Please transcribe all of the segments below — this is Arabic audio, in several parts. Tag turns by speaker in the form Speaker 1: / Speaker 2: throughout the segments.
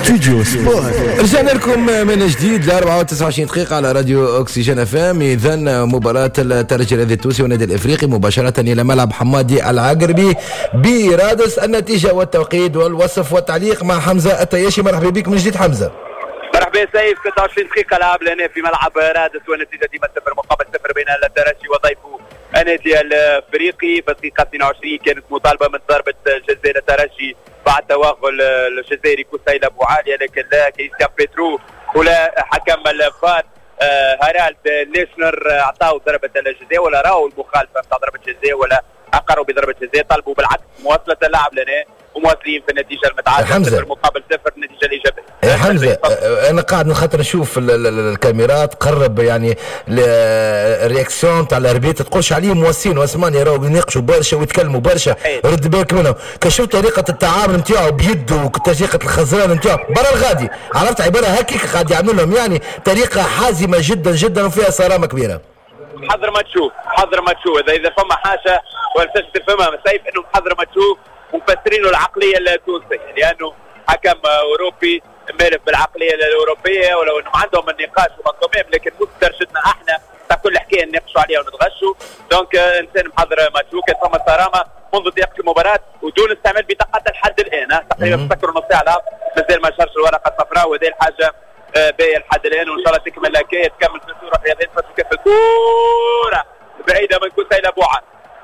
Speaker 1: ستوديو سبورت. رجعنا لكم من جديد ل 24 دقيقة على راديو أوكسجين اف ام. إذا مباراة الترجي الرياضي التونسي والنادي الإفريقي مباشرة إلى ملعب حمادي العقربي برادس. النتيجة والتوقيت والوصف والتعليق مع حمزة التياشي. مرحبا بك من جديد حمزة.
Speaker 2: مرحبا سيف. 26 دقيقة لعب لنا في ملعب رادس والنتيجة ديما 0 مقابل 0 بين الترجي وضيفه النادي الافريقي. بالدقيقة 22 كانت مطالبة من ضربة جزاء الترجي بعد توغل الجزائري كوسيل ابو عالية، لكن لا كريستيان بيترو ولا حكم الفار هارالد ليشنر اعطاه ضربة الجزاء ولا راوا المخالفة بتاع ضربة الجزاء ولا اقروا بضربة الجزاء. طلبوا بالعكس مواصلة اللعب لنا ومواصلين في النتيجة المتعادلة 0 مقابل 0 النتيجة الإيجابية.
Speaker 1: حمزة أنا قاعد نخاطر نشوف الكاميرات قرب يعني الرياكسيون تاع الاربيت تقولش عليهم مواسين واسماني راهو يناقشوا برشا ويتكلموا برشا. رد بالك منهم. كشوف طريقة التعامل نتاعو بيده وطريقة الخزران نتاعو برا الغادي، عرفت عبارة هكيك قاعد يعملوا لهم يعني طريقة حازمة جدا جدا وفيها صرامة كبيرة.
Speaker 2: حضر ما تشوف إذا فما حاجة ولا تفهمها سيف إنه حضر ما تشوف مفسرينه العقلية التونسية، لأنه حكم أوروبي مالف بالعقلية الأوروبية، ولو أنهم عندهم النقاش ومنظومين لكن مو درجتنا احنا تاع كل حكاية نناقشوا عليها ونتغشوا. دونك إنسان محضر ما تشوف كانت فما صرامة منذ دقيقة المباراة ودون استعمال بطاقة لحد الآن. تقريبا تفكروا نص ساعة لعب مازال ما شارش الورقة الصفراء، وهذه الحاجة باهية لحد الآن، وإن شاء الله تكمل الحكاية تكمل في الصورة الرياضية. فتكفي الكورة بعيدة من كوسيل أبو عالي،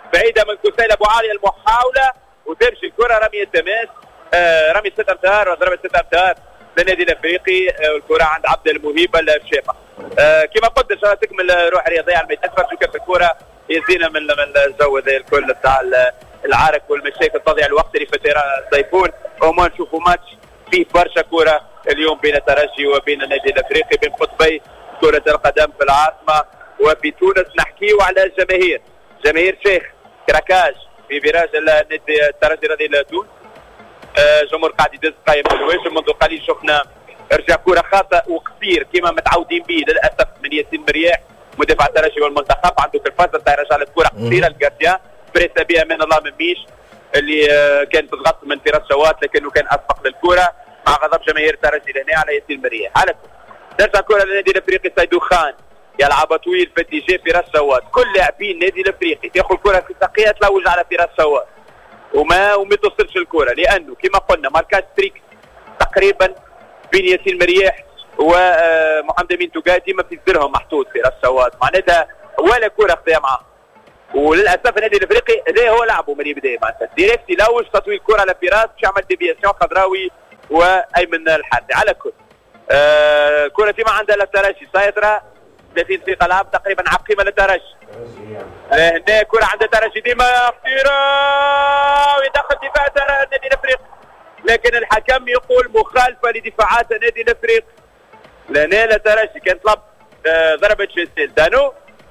Speaker 2: المحاولة وتمشي الكرة رمية تماس، رمي 6 امتار وضربة 6 امتار للنادي الافريقي، والكرة عند عبد المهيب الشابة. كما قلت ان شاء الله تكمل روح رياضية على الميدان. تفرجوا كيف الكرة يزينا من الجو ذا الكل بتاع العرق والمشاكل تضيع الوقت اللي في الضيفون، وما نشوفوا ماتش فيه برشا كرة اليوم بين الترجي وبين النادي الافريقي، بين قطبي كرة القدم في العاصمة وفي تونس. نحكيو على جماهير شيخ كراكاج في فراج النادي الترجي الرياضي تونس. جمهور قاعد يدز قايم بالواجب. منذ قليل شفنا رجع كرة خاطئة وقصير كما متعودين به للاسف من ياسين مرياح مدافع الترجي والمنتخب. عنده في الفاصل رجع للكرة قصيرة الجارديان بريسا بها من الله من ميش اللي كانت تضغط من فراس شوات، لكنه كان اسبق للكرة مع غضب جماهير الترجي لهنا على ياسين مرياح. على كل ترجع كرة للنادي الافريقي. سيدو خان يلعب طويل في اتجاه فراس شوات. كل لاعبين النادي الافريقي تاخذ كرة في ساقيها تلوج على فراس شوات وما توصلش الكرة، لانه كما قلنا ماركاج ستريك تقريبا بين ياسين مرياح ومحمد امين توقاي ديما في زرهم محطوط في راس شوات، معناتها ولا كرة خذها معاه. وللاسف النادي الافريقي هذا هو لعبه من البدايه معناتها ديريكت يلوج تطويل الكرة على فراس باش يعمل ديفياسيون خضراوي وايمن الحارثي. على كل كرة ديما عندها الترجي سيطرة 30 دقيقة لعب تقريبا عقيمة للترجي. هنا كرة عند الترجي ديما خطيرة ويدخل دفاع النادي الافريقي، لكن الحكم يقول مخالفة لدفاعات النادي الافريقي. لهنا الترجي كان طلب ضربة جزاء دانو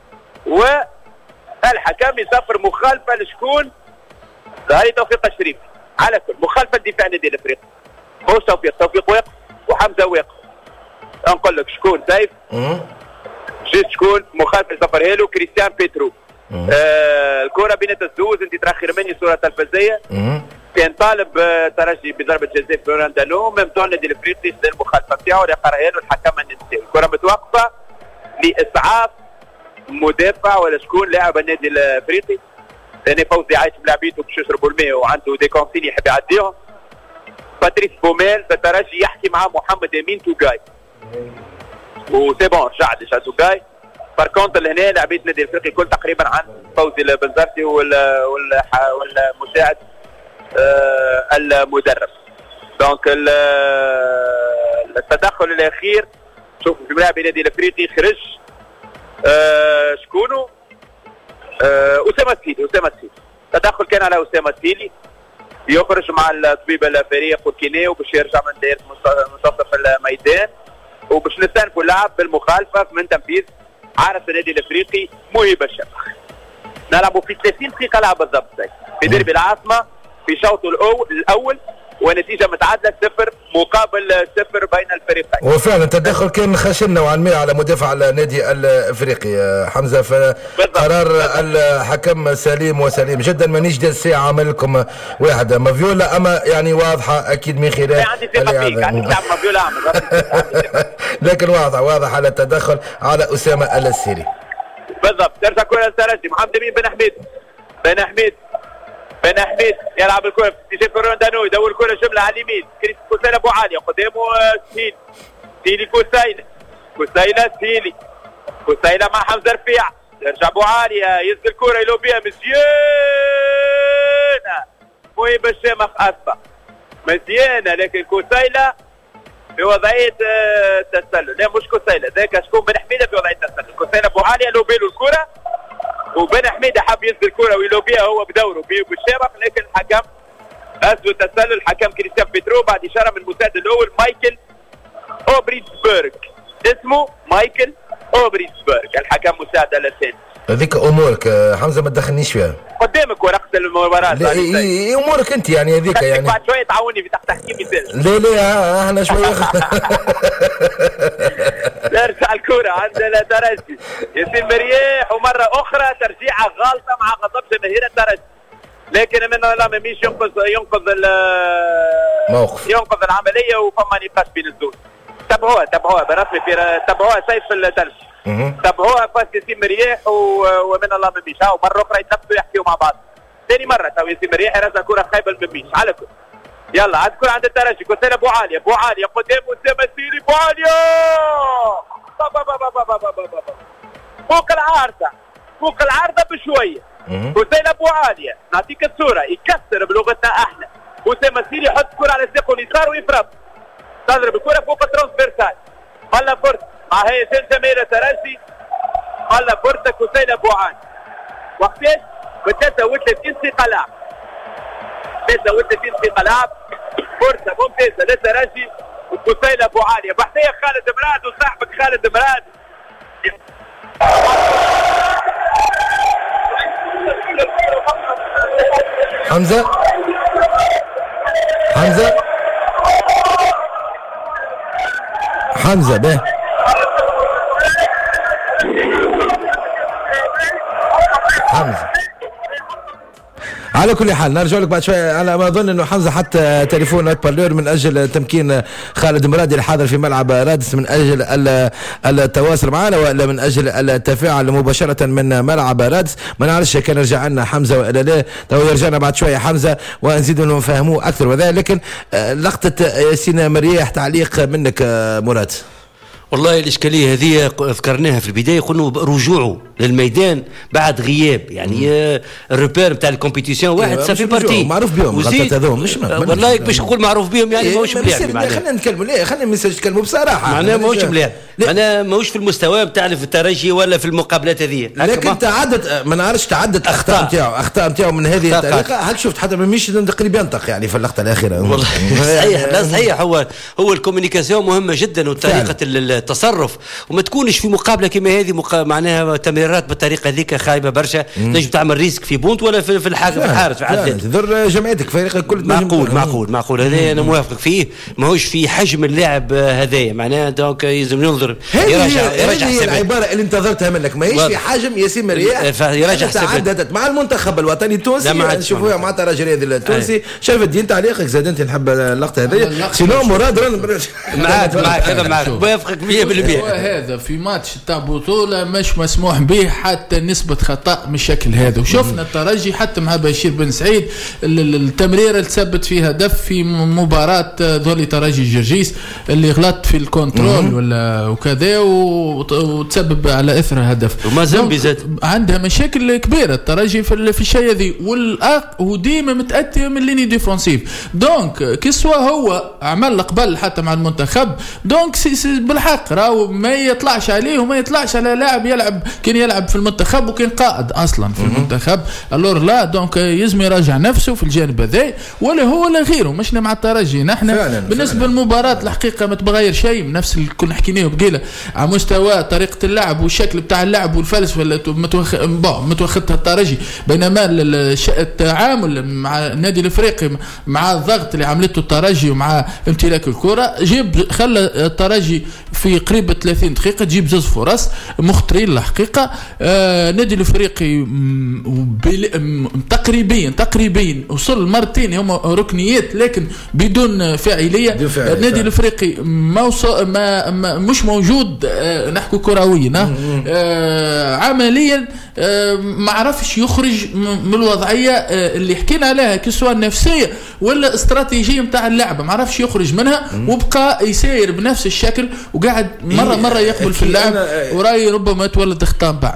Speaker 2: والحكم يصفر مخالفة لشكون؟ ظهري توفيق الشريف. على كل مخالفة لدفاع النادي الافريقي. هو توفيق واقف وحمزة واقف. نقول لك شكون سيف؟ جيت شكون مخالفة يصفرها له كريستيان بيترو. الكرة بين الزوز انت تراخر مني صورة تلفزية كان طالب ترجي بضربة جزاء فلوران دانو ممتون النادي الافريقي المخالفة بتاعه اللي قراها له الحكم النمساوي. الكرة متوقفة لإسعاف مدافع ولا شكون لاعب النادي الافريقي. لأن فوزي عايش بلاعبيته باش يشربوا الماء وعنده دي كونسين يحب يعديهم. باتريس بوميل فالترجي يحكي مع محمد امين توقاي وسي بون رجع ديجا توقاي. بار كونتر لهنا لاعبين النادي الافريقي الكل تقريبا عن فوزي البنزرتي والمساعد المدرب. دونك التدخل الاخير شوف في لاعب النادي الافريقي خرج شكونه اسامه سيلي. التدخل كان على اسامه سيلي يخرج مع الطبيب الفريق والكينيو باش يرجع من دائره منتصف الميدان وباش نستأنفوا اللعب بالمخالفه من تنفيذ عارف النادي الافريقي مهيب الشبح. نلعبوا في 30 دقيقه لعب بالضبط في ديربي العاصمه في شوطه الاول ونتيجه متعادله 0-0 بين الفريقين.
Speaker 1: وفعلا تدخل كان خشن نوعا ما على مدافع النادي الافريقي حمزه، فقرار الحكم سليم وسليم جدا. مانيش داز ساعه عمل لكم واحده مافيولا، اما يعني واضحه اكيد من خلال
Speaker 2: عندي ثقه فيك، عندي تلعب مافيولا
Speaker 1: لكن واضح على التدخل على اسامه السيري.
Speaker 2: بالضبط. ترجع كره للترجي، محمد امين بن حميد يلعب الكره في اتجاه فيروندانو، يدور الكره جمله على اليمين، كريس كوسيلا ابو عاليه قدامه سيلي كوسيلا مع حمزه رفيع، يرجع ابو عاليه يزق الكره يلو بها مزيانه مهيب الشامخ اسبق مزيانه، لكن كوسيلا في وضعيه تسلل. لا مش كوسيلا، ذاك شكون بن حميده في وضعيه تسلل. كوسيلا ابو عاليه لو بيلو الكره وبن حميده حب ينزل الكره ويلو بيها هو بدوره بالشامخ، لكن الحكم اسود تسلل. حكم كريستيان بيترو بعد اشاره من المساعد الاول مايكل اوبريتسبرغ، اسمه مايكل اوبريتسبرغ الحكم مساعد الثاني.
Speaker 1: هذيك امورك حمزه ما تدخلنيش فيها،
Speaker 2: قدامك ورقه المباراه.
Speaker 1: امورك انت يعني هذيك يعني
Speaker 2: بعد شويه تعاوني في تحكيم مثال.
Speaker 1: لا احنا شويه
Speaker 2: ترجع الكره عندنا ترجي ياسين مرياح، ومره اخرى ترجيعه غالطه مع غضب جماهير الترجي، لكن من الله ما مش ينقذ
Speaker 1: الموقف،
Speaker 2: ينقذ العمليه، وفما نقاش بين الزوج. تبعوها برسمي في تبعوها سيف الترجي، تبعوها فاس ياسين مرياح ومن الله ما مش. هاو مره اخرى يتنفسوا يحكيوا مع بعض. ثاني مره تو ياسين مرياح يرجع كره خايبه المميش على كل. يلا عاد كره عند الترجي، كوسيلا ابو عاليه قدام اسامه السيري، ابو عاليه فوق العارضه بشويه. كوسيلا ابو عاليه نعطيك الصوره يكسر بلغتنا احنا، اسامه السيري يحط الكره على ساقه اليسار ويفرط، تضرب الكره فوق الترانسفيرسال. هلا فرصه مع هيئتين جماهير الترجي، هلا فرصه كوسيلا ابو عاليه وقتاش ب 33 دقيقه لعب، 33 دقيقه لعب، فرصه ممتازه للترجي وكوسيلا ابو عاليه بحثيه خالد مراد وصاحبك خالد مراد.
Speaker 1: حمزه به حمزه. على كل حال نرجع لك بعد شويه. انا ما اظن انه حمزه حتى تليفون نوت بارلور من اجل تمكين خالد مرادي الحاضر في ملعب رادس من اجل التواصل معنا، ولا من اجل التفاعل مباشره من ملعب رادس. ما نعرفش كان رجع لنا حمزه ولا لا، تو يرجعنا بعد شويه حمزه ونزيدوا نفهموه اكثر وذلك. لكن لقطه ياسين مرياح تعليق منك مراد.
Speaker 3: والله الإشكالية هذه ذكرناها في البداية، قلنا رجوعه للميدان بعد غياب، يعني الريبير نتاع الكومبيتيسيون واحد سافي بارتي
Speaker 1: معروف بهم غلطات هذوم، مش
Speaker 3: والله باش نقول معروف بهم يعني ماهوش مليح.
Speaker 1: خلينا نتكلموا لا خلينا نتكلموا بصراحة،
Speaker 3: معناها ماهوش مليح، معناها ماهوش في المستوى نتاع الترجي ولا في المقابلات هذه.
Speaker 1: لكن تعدت ما نعرفش تعدت اخطاء نتاعو من هذه الطريقة. هاك شفت حتى مش تقريبا ينطق يعني في اللقطة الأخيرة.
Speaker 3: والله صحيح، لا صحيح، هو الكوميونيكاسيون مهمة جدا وطريقة التصرف، وما تكونش في مقابله كما هذه معناها تمريرات بالطريقه هذيك خايبه برشا، تنجم تعمل ريسك في بونت ولا في الحاجه في الحارس في عدد
Speaker 1: تضر جمعيتك فريقك الكل.
Speaker 3: معقول هذا انا موافق فيه، ماهوش في حجم اللاعب هذايا، معناها دونك يلزم ينظر يراجع
Speaker 1: هي العباره اللي انتظرتها منك، ماهيش في حجم ياسين مرياح.
Speaker 3: يراجع
Speaker 1: تعددت مع المنتخب الوطني التونسي، نشوفوها مع الترجي التونسي. شاف الدين تعليقك زاد انت نحب اللقطه هذه، سينو مراد
Speaker 3: معك انا معك موافقك 100%.
Speaker 4: هذا في ماتش تاع بطوله مش مسموح به حتى نسبه خطا من الشكل هذا، وشفنا الترجي حتى مع بشير بن سعيد التمريره اللي تثبت فيها هدف في مباراه ذولي ترجي جرجيس اللي غلط في الكنترول ولا وكذا وتسبب على اثر هدف.
Speaker 3: وما زنبي زاد
Speaker 4: عندها مشاكل كبيره الترجي في الشيء هذه، وديما متاتي من الليني ديفونسيف. دونك كسوا هو عمل قبل حتى مع المنتخب، دونك بالحق بالحق راهو ما يطلعش عليه وما يطلعش على لاعب يلعب كان يلعب في المنتخب وكان قائد اصلا في المنتخب. الور لا دونك يلزم يراجع نفسه في الجانب هذا ولا هو ولا غيره. مشنا مع الترجي نحن بالنسبه للمباراه الحقيقه ما تبغير شيء من نفس اللي كنا حكيناه بقيله على مستوى طريقه اللعب والشكل بتاع اللعب والفلسفه اللي متوخذها الترجي. بينما التعامل مع النادي الافريقي مع الضغط اللي عملته الترجي ومع امتلاك الكره خلى الترجي في قريب 30 دقيقه تجيب زوج فرص مخطرين الحقيقه. النادي الافريقي تقريبا وصل مرتين هم ركنيات لكن بدون فاعليه. النادي الافريقي مش موجود نحكي كرويا عمليا ما عرفش يخرج من الوضعيه اللي حكينا عليها كسوة النفسيه ولا استراتيجيه نتاع اللعبه ما عرفش يخرج منها وبقى يسير بنفس الشكل وقاعد مره يقبل في اللعب وراي ربما تولد اخطاء بعد.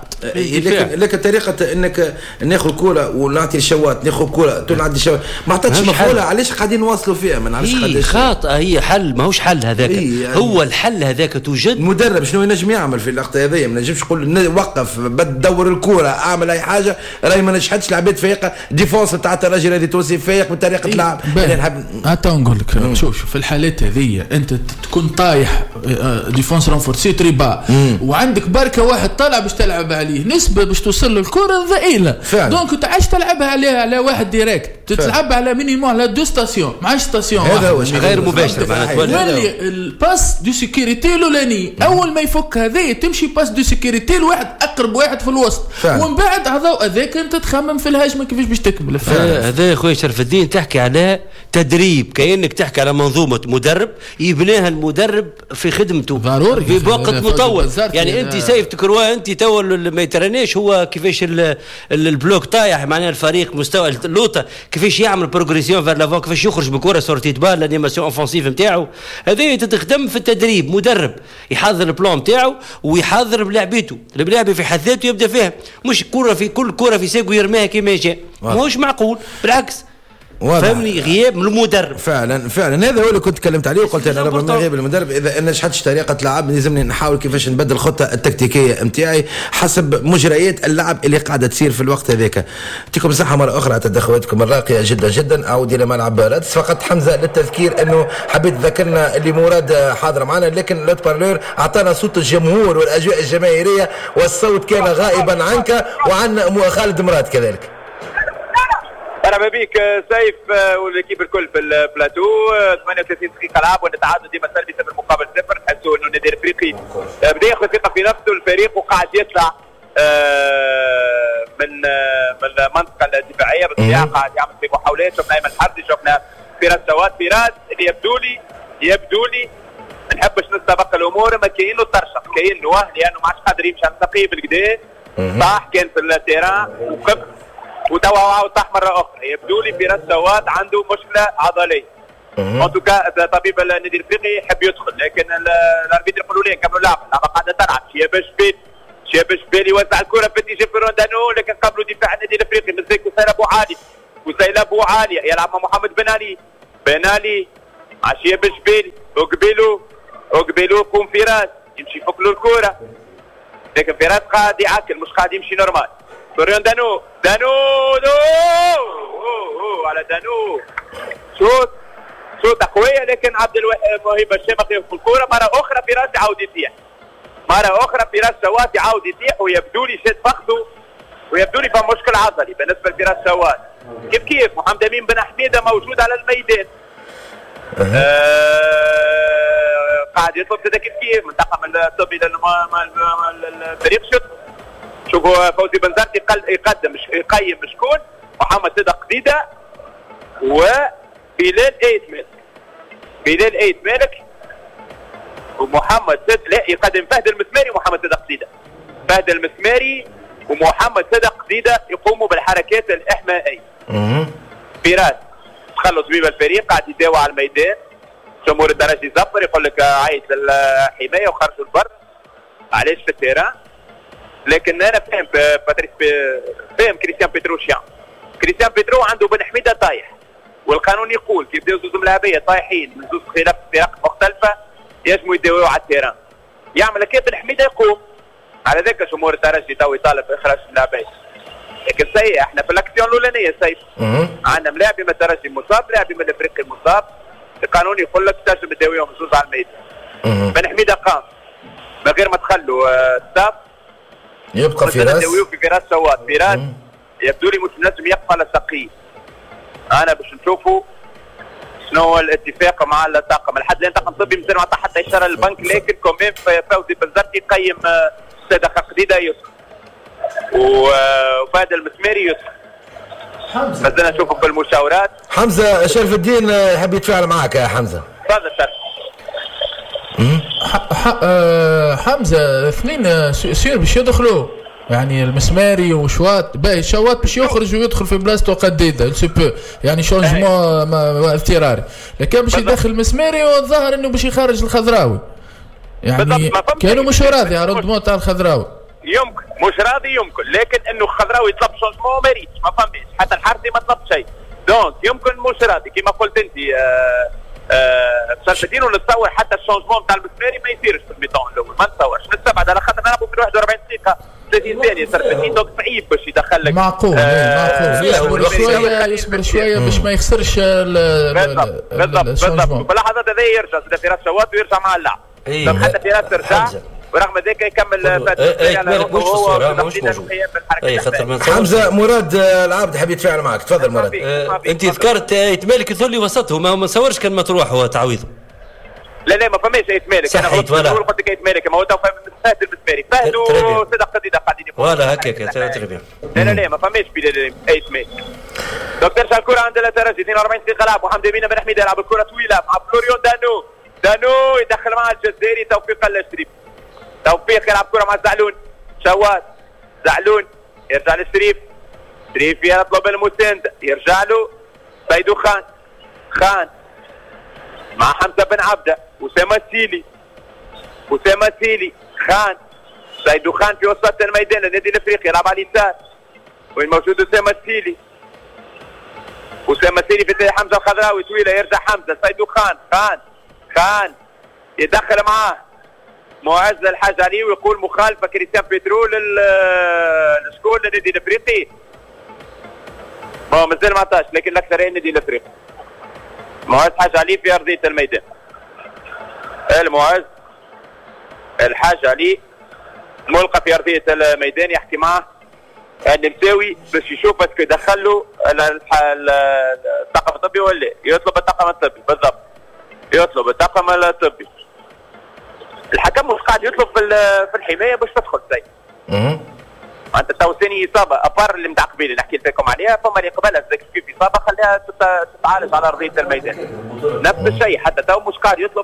Speaker 1: لكن طريقه انك ناخذ كوره ونعطي الشوات ناخذ كوره نعطي الشوات ما عطاتش مفعوله. علاش قاعدين نواصلوا فيها ما نعرفش قداش
Speaker 3: خاطئه. هي حل ماهوش حل هذاك يعني هو الحل هذاك توجد
Speaker 1: المدرب شنو ينجم يعمل في اللقطه هذه. ما نجمش نقول وقف بدور الكوره اعمل اي حاجه راهي ما نجحتش العباد فايقه ديفونس تاع الراجل هذه توصي فايق بطريقه لعب.
Speaker 4: حتى نقول لك شوف في الحالات هذه انت تكون طايح ديفونس رونفورسي تريبا وعندك بركه واحد طالع باش تلعب عليه نسبه باش توصل له الكره ضئيله دونك انت عايش تلعبها على واحد ديريكت تتلعب على مينيموم على دو ستاسيون مع ستاسيون
Speaker 1: هذا هو
Speaker 3: غير مباشر معناتها
Speaker 4: الباس دو سيكوريتي الاولاني اول ما يفك هذا تمشي باس دو سيكوريتي لواحد اقرب واحد في الوسط ومن بعد هذاك انت تخمم في الهجمه كيفاش باش تكمل.
Speaker 3: هذا يا خويا شرف الدين تحكي على تدريب كأنك تحكي على منظومه مدرب يبناها المدرب في خدمته ضروري في وقت مطول. يعني انت سيف تكروا انت تو ما يترناش هو كيفاش البلوك طايح معناها الفريق مستوى اللوطه كيفاش يعمل بروغريسيون فير لافون كيفاش يخرج بكره سورتي بال الانيماسيون اوفنسيف نتاعو. هذه تخدم في التدريب مدرب يحضر البلان نتاعو ويحضر بلعبيته اللاعب في حد ذاته يبدا فيها مش كره في كل كره في ساق ويرميها كما جاء ماهوش معقول بالعكس فهمني غياب من المدرب.
Speaker 1: فعلا هذا هو اللي كنت تكلمت عليه وقلت انا ربما غياب المدرب اذا انا نجحتش طريقه لعب لازمني نحاول كيفاش نبدل الخطه التكتيكيه نتاعي حسب مجريات اللعب اللي قاعده تصير في الوقت هذاك. يعطيكم الصحه مره اخرى على تدخلاتكم الراقيه جدا. اعود الى ملعب رادس فقط حمزه للتذكير انه حبيت ذكرنا اللي مراد حاضر معنا لكن لوت بارلور اعطانا صوت الجمهور والاجواء الجماهيريه والصوت كان غائبا عنك وعن خالد مراد كذلك.
Speaker 2: مرحبا بك سيف والكيب الكل في البلاتو. 38 دقيقة لعب ونتعادل ديما سلبي 0 مقابل 0. نحسوا انه النادي الافريقي بدا ياخذ ثقة في نفسه الفريق وقاعد يطلع من المنطقة الدفاعية بالطبيعة قاعد يعمل في محاولات. شفنا ايمن حربي شفنا فراس سواد اللي يبدو لي ما نحبش نستبق الامور ما كاين له طرشق كاين له لانه ما عادش قادر يمشي على الثقيل بالكدا صح كان في التيران وقف وتوا عاود طاح مره اخرى. يبدو لي فراس سواد عنده مشكله عضليه. ان توكا طبيب النادي الافريقي يحب يدخل لكن الاربيتر يقولوا لي كملوا اللعبه قاعده تلعب شياب جبالي يوزع الكره في اتجاه فيروندانو لكن قبلوا دفاع النادي الافريقي مسك وسيل ابو عالي يلعب مع محمد بن علي مع شياب جبالي وقبيلو قوم فراس يمشي يفك له الكره لكن فراس قاعد يعكل مش قاعد يمشي نورمال. فريون دانو على دانو شوط قويه لكن عبد الموهبه الشامخ ياخذ الكره مره اخرى فراس يعاود يطيح فراس سواد يعاود يطيح ويبدو لي شاد فخذه ويبدو لي فما مشكل عضلي بالنسبه لفراس سواد. كيف محمد امين بن حميده موجود على الميدان قاعد يطلب كذا كيف من طاقم الطبي للفريق شوط. شوفوا فوزي بن زرتي يقيم شكون محمد صدق قديده وبلال ايت مالك ومحمد صدق لا يقدم فهد المسماري ومحمد صدق قديده. فهد المسماري ومحمد صدق قديده يقوموا بالحركات الاحمائيه. فراس تخلص بيبا الفريق قاعد يداوى على الميدان. جمهور الدرجي زفر يقول لك عايد الحمايه وخرجوا البر علاش في التيران. لكن انا فاهم كريستيان كريستيان بيترو عنده بن حميده طايح والقانون يقول كي يبداو زوج ملاعبيه طايحين من زوج خلاف فرق مختلفه يجموا يداويو على التيران يعمل كيف بن حميده يقوم على ذاك جمهور الترجي تو يطالب باخراج اللاعبين. لكن سيء احنا في الاكسيون الاولانيه سيء عندنا ملاعبي من الترجي مصاب، لاعبي من الافريقي مصاب، القانون يقول لك تنجم تداويهم زوز على الميدان. بن حميده قام من غير ما تخلوا ستاف
Speaker 1: يبقى فراس
Speaker 2: تداويو في فراس شوات. فراس يبدو لي مش نجم يقف على ساقيه. انا باش نشوفوا شنو هو الاتفاق مع الطاقم. لحد الان طاقم طبي مازال ما عطى حتى اشاره للبنك، لكن كومين فوزي بنزرتي قيم صدقه قديده يسر وفهد المسماري يسر. مازلنا نشوفوا في المشاورات.
Speaker 1: حمزه شرف الدين يحب يتفاعل معك يا حمزه.
Speaker 2: تفضل شرف.
Speaker 4: حمزه اثنين سير باش يدخلوا يعني المسماري وشوات باهي. شوات باش يخرج ويدخل في بلاصته قديده سي بو يعني شونجمون اضطراري، لكن باش يدخل المسماري والظاهر انه باش يخرج الخضراوي يعني كانوا مش راضي على الروندمون تاع الخضراوي.
Speaker 2: يمكن مش راضي يمكن، لكن انه الخضراوي يطلب شونجمون ما ريتش ما فهمش، حتى الحارثي ما طلب شيء. دونك يمكن مش راضي كما قلت انت شرفتين. ونتصور حتى الشونجمون تاع المسماري ما يصيرش في الميطون الاول، ما نتصورش نستبعد على خاطر نلعبوا في 41 دقيقه 30 ثانيه شرفتين. دونك صعيب باش يدخل لك.
Speaker 4: معقول يصبر شويه باش ما يخسرش
Speaker 2: بالضبط. في اللحظات هذه يرجع فراس شوات ويرجع مع اللعب. حتى فراس رجع ورغم ذلك يكمل
Speaker 3: مالك مش في الصوره مش موجود.
Speaker 1: حمزه مراد العابد حبيت يتفاعل معك. تفضل مراد.
Speaker 3: انت ذكرت مالك يثلي وسطهم ما نصورش كان مطروح هو تعويضه.
Speaker 2: لا ما فماش ايت مالك. انا قلت لك ايت مالك ما هو تو فهد المسماري فهد وصدق قديده قاعدين
Speaker 3: فوالا هكاك تري.
Speaker 2: لا ما فماش بين ايت مالك. دكتور الكره عند الترجي 42 دقيقه لعب. محمد امين بن حميد يلعب الكره طويله مع فلوريون دانو يدخل مع الجزائري توفيق الشريف. توفيق يلعب كره مع زعلون. شوات زعلون يرجع للشريف. شريف يطلب المساندة يرجع له سيدو خان مع حمزه بن عبده. أسامة سيلي خان سيدو خان في وسط الميدان النادي الافريقي يلعب على اليسار. وين موجود أسامة سيلي في حمزه الخضراوي طويله يرجع حمزه سيدو خان يدخل معاه معز الحاج علي ويقول مخالفه كريستيان بيترو للشكون للنادي الافريقي. مازال ما عطاش لكن الاكثريه النادي الافريقي. معز الحاج علي في ارضيه الميدان. المعز الحاج علي ملقى في ارضيه الميدان يحكي معه النمساوي باش يشوف اسكو يدخل له الطاقم الطبي ولا يطلب الطاقم الطبي. بالضبط يطلب الطاقم الطبي. الحكم مش قاعد يطلب في الحمايه باش تدخل زي انت تو ثاني اصابه ابار اللي متعقبين اللي حكيت لكم عليها. فما اللي قبلها في اصابه خليها تتعالج على ارضيه الميدان. نفس الشيء حتى تو مش قاعد يطلب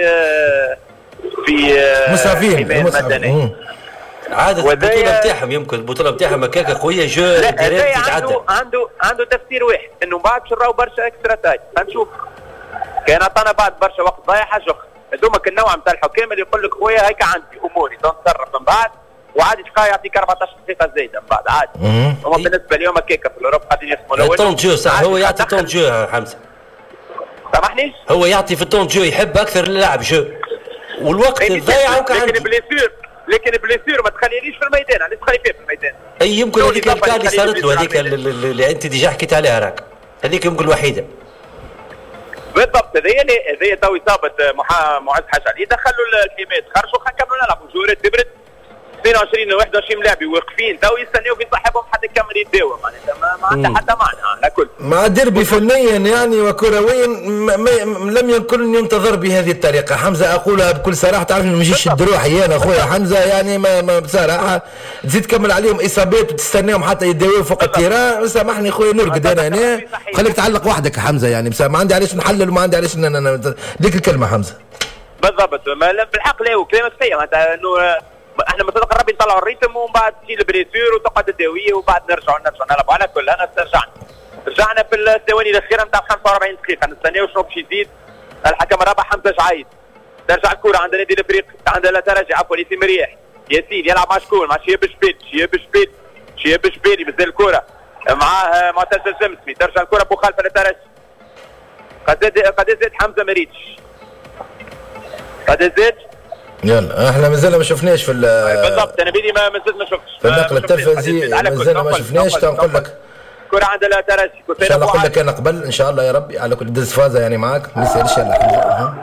Speaker 2: في
Speaker 1: مسافين
Speaker 3: عادة البطولة نتاعهم يمكن البطولة نتاعهم هكاكا قوية جو ديريكت يتعدى.
Speaker 2: عنده تفسير واحد انه بعد شراو برشا اكسترا تايم. نشوف كان عطانا بعد برشا وقت ضايع حاجة اخرى. هذوما النوع نتاع الحكام اللي يقول لك خويا هيك عندي اموري نتصرف من بعد وعادي شقا يعطيك 14 دقيقة زايدة من بعد عادي. هما بالنسبة اليوم هكاكا في الاوروب قاعدين يسموا الاول.
Speaker 3: الطون جو صح هو يعطي طون جو حمزة.
Speaker 2: سامحنيش؟
Speaker 3: هو يعطي في الطون جو يحب اكثر اللاعب جو والوقت ضايع
Speaker 2: لكن بليسير ما تخلينيش في الميدان. علاش تخلي فيه في الميدان؟
Speaker 3: اي يمكن هذيك الكار اللي صارت له هذيك اللي انت ديجا حكيت عليها راك هذيك يمكن الوحيده.
Speaker 2: بالضبط هذه تو اصابه معز حاج علي دخلوا الحمايه خرجوا كملوا نلعبوا جورات تبرد 22 21 لاعب واقفين تو يستناو في صاحبهم حتى يكمل يتداوى معناتها ما عندها حتى معنى على كل.
Speaker 1: مع ديربي فنيا يعني وكرويا لم يكن ينتظر بهذه الطريقه. حمزه اقولها بكل صراحه تعرف ما نجيش نشد روحي انا اخويا حمزه يعني ما بصراحه تزيد تكمل عليهم اصابات وتستناهم حتى يتداووا فوق التيران. سامحني خويا نرقد انا هنا خليك تعلق وحدك حمزه يعني ما عندي علاش نحلل وما عندي علاش ديك الكلمه حمزه.
Speaker 2: بالضبط بالحق لا وكلامك صحيح معناتها انه احنا مثلا قربين نطلعوا الريتم ومن بعد تجي البريسير وتقعد الداويه وبعد نرجعوا نلعبوا على كل. انا رجعنا في الثواني الاخيره نتاع 45 دقيقه نستناو شنو باش يزيد. الحكم الرابع حمزه جعيد. ترجع الكره عند النادي الافريقي عند الترجي عفوا ياسين مرياح. ياسين يلعب مع شكون؟ مع شياب شبيلي مازال الكره معاه معتز الجمسمي. ترجع الكره مخالفه للترجي. قد زاد حمزه مريتش. قد زاد
Speaker 1: يلا احنا مازلنا ما شفناش في
Speaker 2: بالضبط انا بيدي ما زلت ما شفتش
Speaker 1: في النقل التلفزيوني مازلنا ما شفناش. تنقول لك
Speaker 2: كرة عند الترجي
Speaker 1: ان شاء الله نقول لك انا قبل ان شاء الله يا ربي على كل دز فازه يعني معاك ما يسالش يلا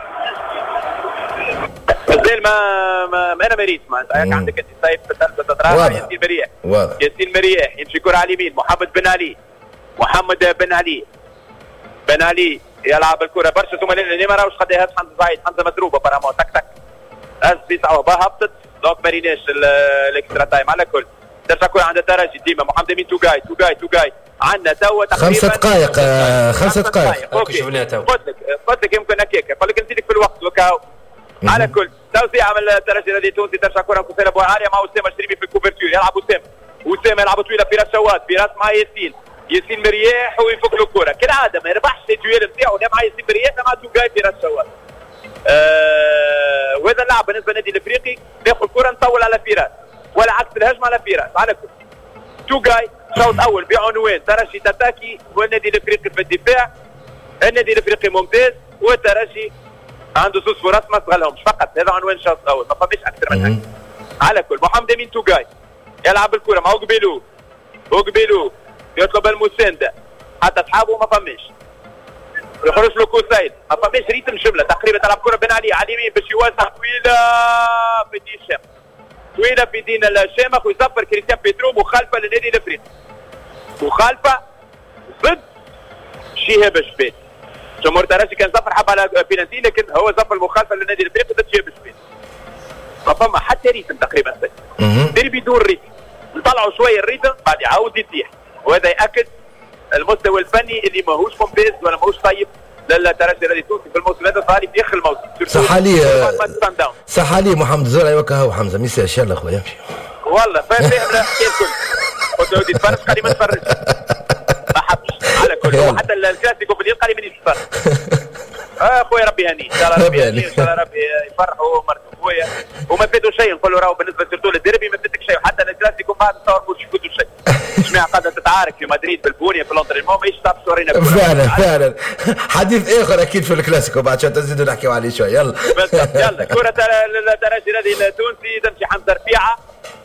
Speaker 2: مازال ما انا مريت معناتها عندك انت طيب ثلاثه اطراف. ياسين مريح ياسين مريح يمشي كرة على اليمين محمد بن علي يلعب الكرة برشا ثم اللي ما راهوش قد يهز حمزه زايد حمزه مضروبه برامو تك تك هز في صعوبه هبطت دونك ما ريناش الاكسترا تايم. على كل ترجع كرة عند الترجي ديما محمد امين توقاي عندنا توا تقريبا
Speaker 1: 5 دقائق 5 دقائق
Speaker 2: قلت لك يمكن هكاك قلت لك نزيدك في الوقت وكاو. على كل توزيع من الترجي الذي التونسي ترجع كرة مكسره بوعاليه عاليه مع اسامه الشريمي في الكوفرتور يلعب اسامه يلعب طويله فراس شواد مع ياسين مرياح ويفك له الكره كالعاده ما يربحش الدويل نتاعو لا مع ياسين مرياح لا مع توقاي فراس شواد. وهذا اللاعب بالنسبه للنادي الافريقي ياخذ كره نطول على فراس ولا عكس الهجمه على فراس. على كل توقاي شوط اول بعنوان ترجي تتاكي والنادي الافريقي في الدفاع. النادي الافريقي ممتاز والترجي عنده زوج فرص ما استغلهمش فقط. هذا عنوان الشوط الاول ما فماش اكثر من هيك. على كل محمد امين توقاي يلعب الكره مع اوغبيلو يطلب المسانده حتى اصحابه ما فماش يخرج له كوسايد ما فماش ريتم جمله تقريبا تلعب كره بن علي على اليمين باش يوزع طويله في دين الشامخ ويصفر كريستيان بيترو مخالفه للنادي الافريقي مخالفه ضد شهاب الشبيل. جمهور الترجي كان صفر حب على بينالتي لكن هو صفر المخالفه للنادي الافريقي ضد شهاب الشبيل ما فما حتى ريتم تقريبا ديربي بدون ريتم نطلعوا شويه الريتم بعد يعاود يطيح وهذا ياكد المستوى الفني اللي ماهوش ممتاز ولا ماهوش طيب للترجي الذي التونسي في الموسم هذا ظهر في اخر الموسم.
Speaker 1: صح علي محمد الزرع يوكا حمزه ما يسالش يلا خويا يمشي
Speaker 2: والله فاهم الحكايه الكل قلت له ودي تفرج قال لي ما تفرجش ما حبش. على كل حتى الكلاسيكو في الليل قال لي مانيش نتفرج. خويا ربي يهنيه ان شاء الله ربي يهنيه ان شاء الله ربي يفرحه ومرته خويا وما فاتوا شيء نقول له راهو بالنسبه سيرتو للديربي ما فاتك شيء وحتى الكلاسيكو بعد تصور مش يفوتوا شيء. اشمعنى قاعده تتعارك في مدريد بالبونيه في لونترينمون ماهيش تعرف تورينا
Speaker 1: فعلا حديث اخر اكيد في الكلاسيكو بعد شويه تزيدوا نحكيوا عليه شويه يلا
Speaker 2: يلا كره الترجي الذي التونسي تمشي حمزه رفيعه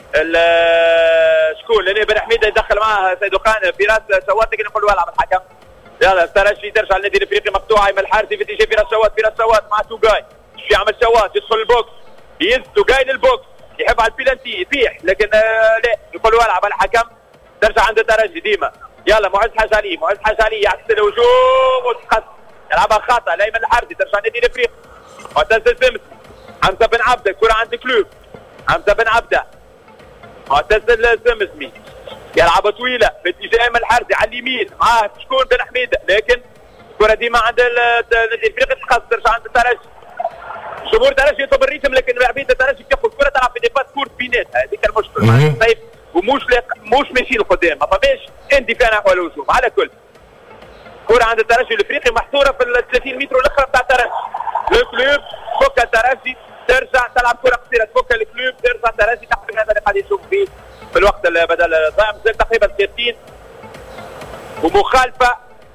Speaker 2: شكون لاني بن حميده يدخل معاه سيد وقان في راس شوات لكن يقول له العب الحكم. يلا الترجي ترجع للنادي الافريقي مقطوعه من الحارثي في اتجاه فراس شوات مع توقاي شو يعمل شوات يدخل البوكس يهز توقاي للبوكس يحب على البيلانتي يطيح لكن لا يقول له العب الحكم. ترجع عند الترجي ديما يلا معز حاج علي يعكس الهجوم وتقص يلعبها خطا لايمن الحارثي ترجع النادي الافريقي معتز السمسي حمزه بن عبده الكره عند كلوب حمزه بن عبده معتز السمسي يلعب طويله في اتجاه ايمن الحارثي على اليمين معاه شكون بن حميده لكن الكره ديما عند النادي الافريقي تقص ترجع عند الترجي. جمهور الترجي يطلب الريتم لكن لاعبين الترجي تاخذ الكره تلعب في ديفاس كورت بيناتها هذيك المشكله طيب ومش ماشيين لقدام ما فماش اندفاع نحو الهجوم. على كل كره عند الترجي الافريقي محصوره في ال 30 متر الاخرى بتاع الترجي. الكلوب فك الترجي ترجع تلعب كره قصيره تفك الكلوب ترجع الترجي تقريبا هذا اللي قاعد يشوف فيه في الوقت اللي بدل ضاع تقريبا 30 ومخالفه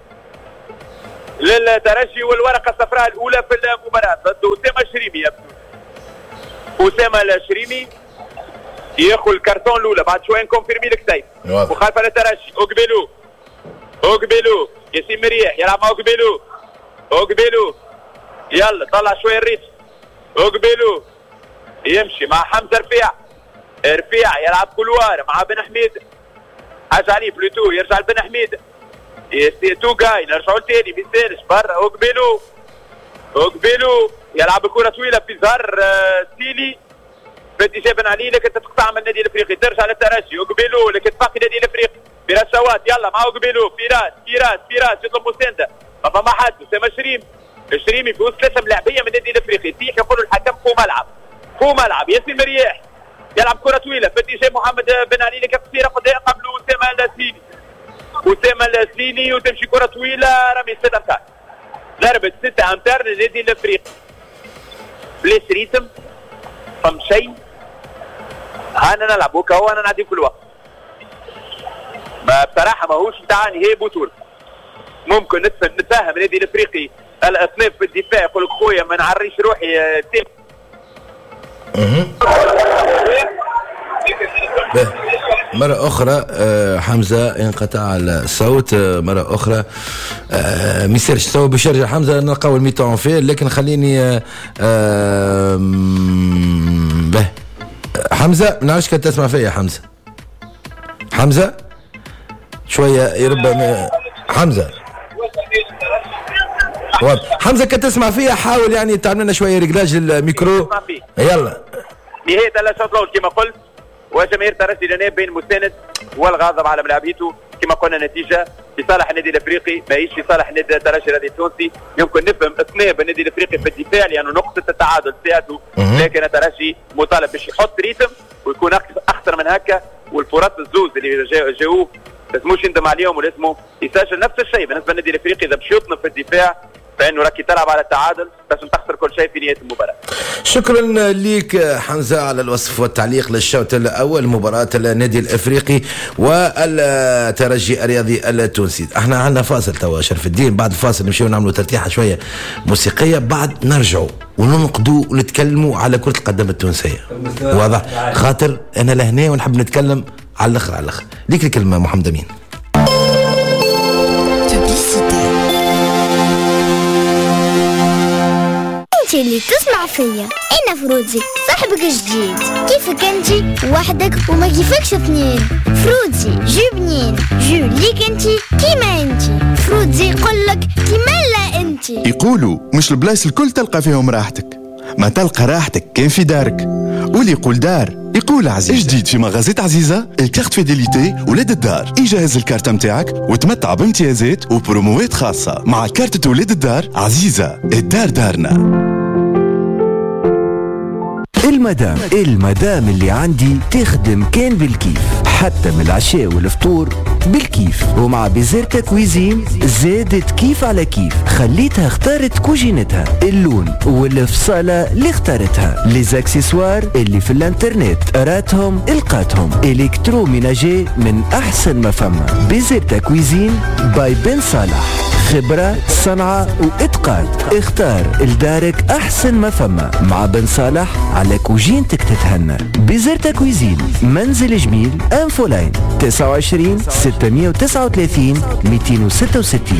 Speaker 2: للترجي والورقه الصفراء الاولى في المباراه ضد اسامه الشريمي. اسامه الشريمي ياخذ الكرتون الاولى بعد شويه نكونفيرمي لك تايم مخالفه للترجي. اوغبيلو ياسين مريح يلعب مع اوغبيلو يلا طلع شويه الريتم اوغبيلو يمشي مع حمزه رفيع يلعب كلوار مع بن حميد حاج علي بلوتو يرجع لبن حميد توقاي نرجعوا لتاني ما يسالش برا اوغبيلو يلعب الكره طويله في زهر سيلي في اتجاه بن علي لكن تقطع من النادي الافريقي ترجع للترجي اوغبيلو لكن تبقي النادي الافريقي فراس شوات يلا مع اوغبيلو فراس يطلب مسانده ما فما حد اسامه الشريمي في وسط 3 ملاعبيه من النادي الافريقي يتيح يقولوا الحكم فو ملعب ياسين مرياح يلعب كره طويله في اتجاه محمد بن علي لكن قصيره قبل اسامه السيني وتمشي كره طويله رمي 6 امتار ضربه 6 امتار للنادي الافريقي بليس ريتم فم شيء انا نلعب وكا انا نعدي كل وقت ما بصراحه ماهوش نتاع نهائي بطوله. ممكن نتفهم النادي الافريقي الاصناف في الدفاع يقول لك خويا ما نعريش روحي
Speaker 1: مرة أخرى حمزة انقطع الصوت مرة أخرى ما يصيرش سوا باش يرجع حمزة نلقاو الميتون فيه لكن خليني حمزة نعرفش كنت تسمع فيا حمزة شوية يربى حمزة كنت تسمع فيا حاول يعني تعمل لنا شوية رجلاج الميكرو يلا
Speaker 2: نهاية الشوط الأول كما قلت وجماهير ترجي لنا بين مساند والغاضب على ملاعبيته كما قلنا نتيجة في صالح النادي الافريقي ماهيش في صالح النادي الترجي الرياضي التونسي. يمكن نفهم اثناب النادي الافريقي في الدفاع لانه نقطة التعادل فاتوا لكن الترجي مطالب باش يحط ريتم ويكون اخطر من هكا والفرص الزوز اللي جاوه لازموش يندم عليهم ولازموا يسجل نفس الشيء بالنسبة للنادي الافريقي اذا باش يطنف في الدفاع فانه راكي تلعب على التعادل بس تخسر كل شيء في نهايه المباراه.
Speaker 1: شكرا ليك حمزه على الوصف والتعليق للشوط الاول مباراه النادي الافريقي والترجي الرياضي التونسي. احنا عندنا فاصل توا شرف الدين، بعد الفاصل نمشيو نعملوا ترتيحه شويه موسيقيه، بعد نرجعوا وننقدوا ونتكلموا على كره القدم التونسيه. واضح؟ خاطر انا لهنا ونحب نتكلم على الاخر ليك الكلمه محمد امين.
Speaker 5: انت اللي تسمع فيا، انا فروزي صاحبك الجديد. كيفك انت وحدك وما كيفكش اثنين؟ فروزي جو بنين، جو ليك انت كيما انت. فروزي يقولك كيما لا انت.
Speaker 6: يقولوا مش البلايص الكل تلقى فيهم راحتك، ما تلقى راحتك كان في دارك. واللي يقول دار يقول عزيز. جديد في مغازات عزيزة الكارت فيديليتي ولاد الدار. يجهز الكارت متاعك وتمتع بامتيازات وبروموات خاصة مع كارت ولاد الدار. عزيزة الدار دارنا.
Speaker 7: المدام اللي عندي تخدم كان بالكيف، حتى من العشاء والفطور بالكيف. ومع بيزيرتا كويزين زادت كيف على كيف، خليتها اختارت كوجينتها، اللون والفصالة اللي اختارتها، ليزاكسيسوار اللي في الانترنت راتهم القاتهم، الكترو ميناجي من احسن ما فما. بيزيرتا كويزين باي بن صالح، خبرة صنعة واتقان. اختار لدارك احسن ما فما مع بن صالح على كوجينتك تتهنى. بيزيرتا كويزين منزل جميل انفولاين 29 639 266.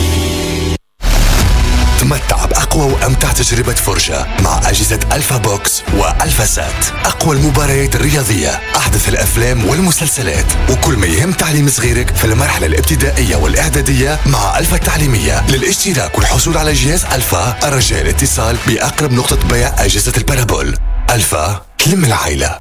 Speaker 8: تمتع بأقوى وأمتع تجربة فرجة مع أجهزة ألفا بوكس وألفا سات. أقوى المباريات الرياضية، أحدث الأفلام والمسلسلات، وكل ما يهم تعليم صغيرك في المرحلة الابتدائية والإعدادية مع ألفا التعليمية. للاشتراك والحصول على جهاز ألفا الرجاء الاتصال بأقرب نقطة بيع أجهزة البارابول. ألفا تلم العائلة.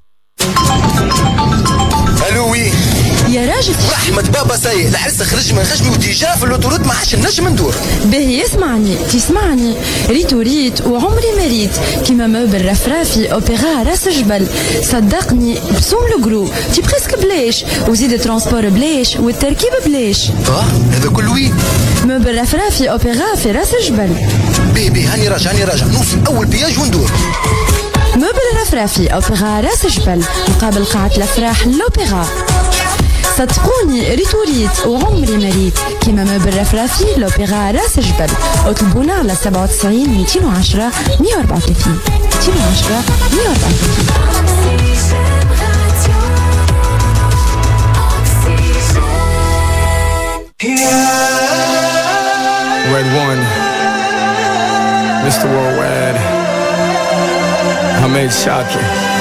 Speaker 9: الوي
Speaker 10: يا راجل
Speaker 9: رحمة بابا سايق العرس خرج من خشمي وديجا في الاوتوريت ما عادش نجم ندور.
Speaker 10: باهي تسمعني ريت وعمري ما ريت كيما موبل رفرافي اوبيرا راس جبل. صدقني بسوم لو جرو تي بريسك بلاش وزيد ترونسبور بلاش والتركيب بلاش.
Speaker 9: هذا كل وي
Speaker 10: موبل رفرافي اوبيرا في راس جبل.
Speaker 9: بيبي هاني راجع نوصل اول بياج وندور.
Speaker 10: موبل رفرافي اوبيرا راس جبل مقابل قاعة الافراح لوبيرا. صدقوني ريت وعمري ما ريت كيما موبل رفرافي لوبيرا راس جبل. اطلبونا على 97 210 134 210 134.
Speaker 11: Red One, Mr. Worldwide, Hamed Shaki.